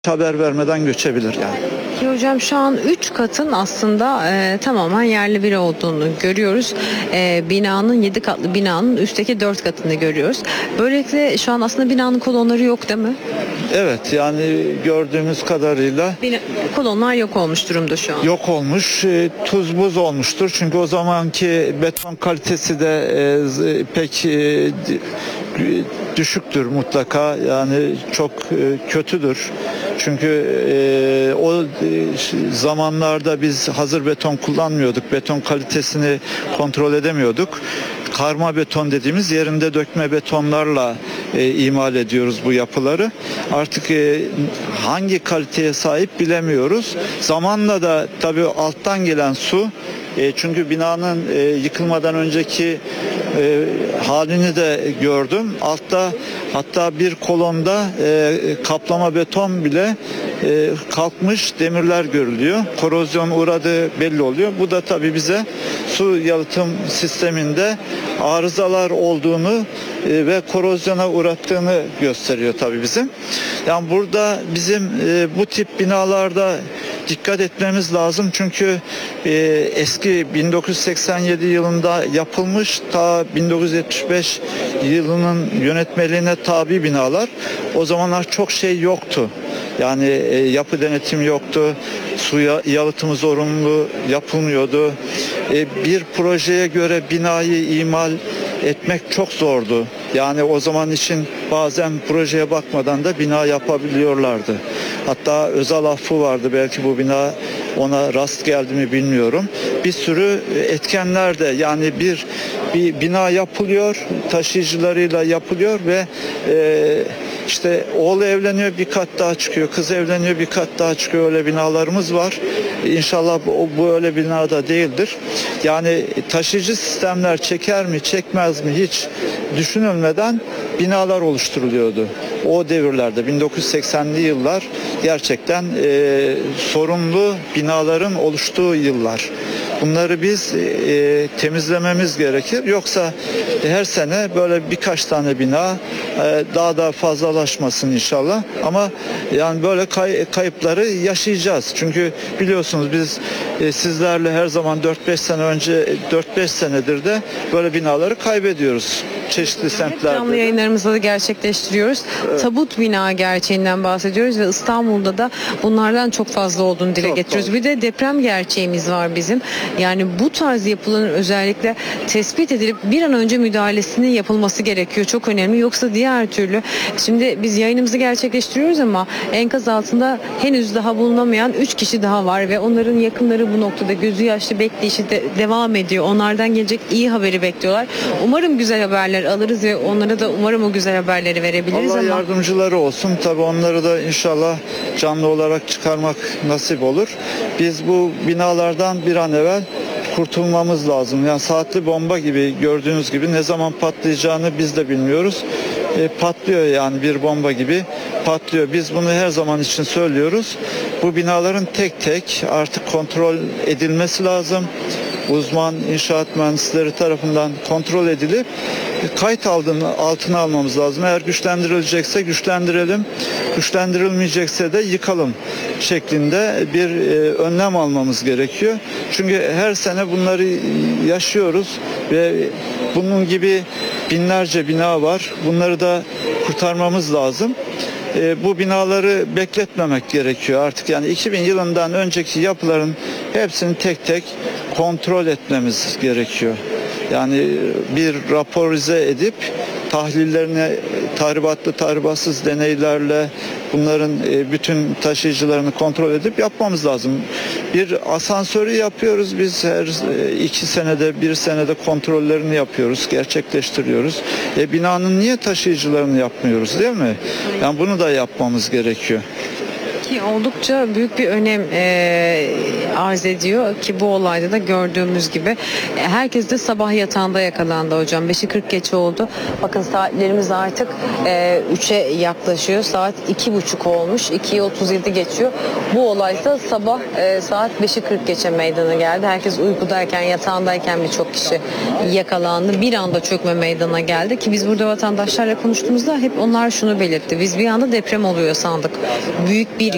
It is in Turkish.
haber vermeden göçebilir yani. Ki hocam şu an 3 katın aslında tamamen yerli bir olduğunu görüyoruz. Binanın 7 katlı binanın üstteki 4 katını görüyoruz. Böylelikle şu an aslında binanın kolonları yok değil mi? Evet, yani gördüğümüz kadarıyla Kolonlar yok olmuş durumda şu an. yok olmuş, tuz buz olmuştur. Çünkü o zamanki beton kalitesi de pek düşüktür mutlaka. Yani çok kötüdür. Çünkü o zamanlarda biz hazır beton kullanmıyorduk. Beton kalitesini kontrol edemiyorduk. Karma beton dediğimiz yerinde dökme betonlarla imal ediyoruz bu yapıları. Artık hangi kaliteye sahip bilemiyoruz. Zamanla da tabii alttan gelen su, çünkü binanın yıkılmadan önceki halini de gördüm. Altta hatta bir kolonda kaplama beton bile kalkmış demirler görülüyor. Korozyon uğradığı belli oluyor. Bu da tabii bize su yalıtım sisteminde arızalar olduğunu ve korozyona uğrattığını gösteriyor tabii bizim. Yani burada bizim bu tip binalarda dikkat etmemiz lazım. Çünkü eski 1987 yılında yapılmış, ta 1975 yılının yönetmeliğine tabi binalar. O zamanlar çok şey yoktu. Yani yapı denetimi yoktu. Su yalıtımı zorunlu yapılmıyordu. Bir projeye göre binayı imal etmek çok zordu. Yani o zaman için bazen projeye bakmadan da bina yapabiliyorlardı. Hatta özel affı vardı. Belki bu bina ona rast geldi mi bilmiyorum. Bir sürü etkenler de, yani bir bina yapılıyor, taşıyıcılarıyla yapılıyor ve işte oğlu evleniyor, bir kat daha çıkıyor, kız evleniyor, bir kat daha çıkıyor, öyle binalarımız var. İnşallah bu öyle binada değildir. Yani taşıyıcı sistemler çeker mi çekmez mi hiç düşünülmeden binalar oluşturuluyordu. O devirlerde 1980'li yıllar gerçekten sorunlu binaların oluştuğu yıllar. Bunları biz temizlememiz gerekir. Yoksa her sene böyle birkaç tane bina daha da fazlalaşmasın inşallah. Ama yani böyle kayıpları yaşayacağız. Çünkü biliyorsunuz biz sizlerle her zaman 4-5 sene önce 4-5 senedir de böyle binaları kaybediyoruz. Çeşitli semtlerde. Canlı yayınlarımızda da gerçekleştiriyoruz. Evet. Tabut bina gerçeğinden bahsediyoruz ve İstanbul'da da bunlardan çok fazla olduğunu dile getiriyoruz. Fazla. Bir de deprem gerçeğimiz var bizim. Yani bu tarz yapıların özellikle tespit edilip bir an önce müdahalesinin yapılması gerekiyor. Çok önemli. Yoksa diğer türlü, şimdi biz yayınımızı gerçekleştiriyoruz ama enkaz altında henüz daha bulunamayan 3 kişi daha var ve onların yakınları bu noktada gözü yaşlı bekleyişi devam ediyor. Onlardan gelecek iyi haberi bekliyorlar. Umarım güzel haberler alırız ve onlara da umarım o güzel haberleri verebiliriz. Allah yardımcıları olsun. Tabii onları da inşallah canlı olarak çıkarmak nasip olur. Biz bu binalardan bir an evvel kurtulmamız lazım. Yani saatli bomba gibi, gördüğünüz gibi ne zaman patlayacağını biz de bilmiyoruz. Patlıyor, yani bir bomba gibi patlıyor. Biz bunu her zaman için söylüyoruz. Bu binaların tek tek artık kontrol edilmesi lazım. Uzman inşaat mühendisleri tarafından kontrol edilip kayıt altına almamız lazım. Eğer güçlendirilecekse güçlendirelim, güçlendirilmeyecekse de yıkalım şeklinde bir önlem almamız gerekiyor. Çünkü her sene bunları yaşıyoruz ve bunun gibi binlerce bina var. Bunları da kurtarmamız lazım. Bu binaları bekletmemek gerekiyor artık. Yani 2000 yılından önceki yapıların hepsini tek tek kontrol etmemiz gerekiyor. Yani bir raporize edip tahlillerini tahribatlı tahribatsız deneylerle bunların bütün taşıyıcılarını kontrol edip yapmamız lazım. Bir asansörü yapıyoruz biz, her 2 senede 1 senede kontrollerini yapıyoruz, gerçekleştiriyoruz. Binanın niye taşıyıcılarını yapmıyoruz, değil mi? Yani bunu da yapmamız gerekiyor. Ki oldukça büyük bir önem arz ediyor ki bu olayda da gördüğümüz gibi herkes de sabah yatağında yakalandı hocam. 5'i 40 geç oldu. Bakın saatlerimiz artık 3'e yaklaşıyor. Saat 2.30 olmuş. 2'yi 37 geçiyor. Bu olay da sabah saat 5'i 40 geçe meydana geldi. Herkes uykudayken, yatağındayken birçok kişi yakalandı. Bir anda çökme meydana geldi ki biz burada vatandaşlarla konuştuğumuzda hep onlar şunu belirtti. Biz bir anda deprem oluyor sandık. Büyük bir